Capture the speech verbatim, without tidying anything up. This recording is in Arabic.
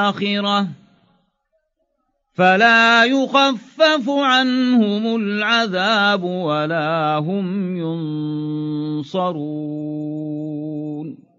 الآخرة فلا يخفف عنهم العذاب ولا هم ينصرون